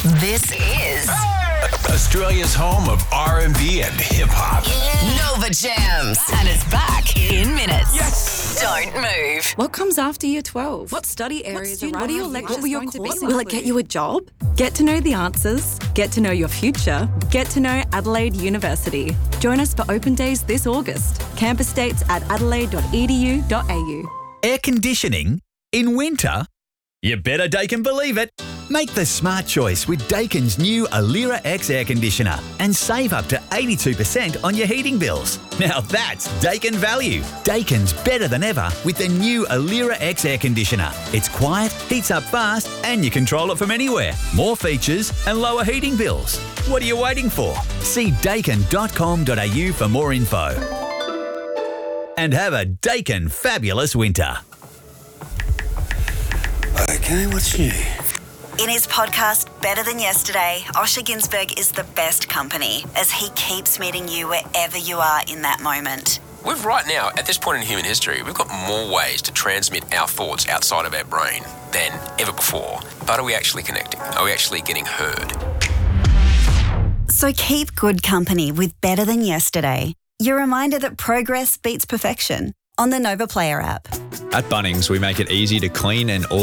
This is Australia's home of R&B and hip-hop. Nova Jams. And it's back in minutes. Yes! Don't move. What comes after year 12? What study areas are What are your lectures What will your going to be courses like? Will it get you a job? Get to know the answers. Get to know your future. Get to know Adelaide University. Join us for open days this August. Campus dates at adelaide.edu.au. Air conditioning in winter? You better Daikin believe it. Make the smart choice with Daikin's new Alira X air conditioner and save up to 82% on your heating bills. Now that's Daikin value. Daikin's better than ever with the new Alira X air conditioner. It's quiet, heats up fast, and you control it from anywhere. More features and lower heating bills. What are you waiting for? See daikin.com.au for more info. And have a Daikin fabulous winter. Okay, what's new? In his podcast, Better Than Yesterday, Osher Günsberg is the best company as he keeps meeting you wherever you are in that moment. We've right now, at this point in human history, we've got more ways to transmit our thoughts outside of our brain than ever before. But are we actually connecting? Are we actually getting heard? So keep good company with Better Than Yesterday. Your reminder that progress beats perfection on the Nova Player app. At Bunnings, we make it easy to clean and